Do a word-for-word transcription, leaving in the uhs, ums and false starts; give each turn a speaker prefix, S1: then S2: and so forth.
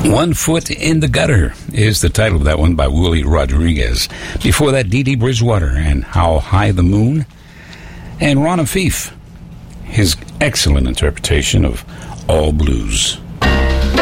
S1: One Foot in the Gutter is the title of that one by Willie Rodriguez. Before that, Dee Dee Bridgewater and How High the Moon. And Ron Afif, his excellent interpretation of All Blues.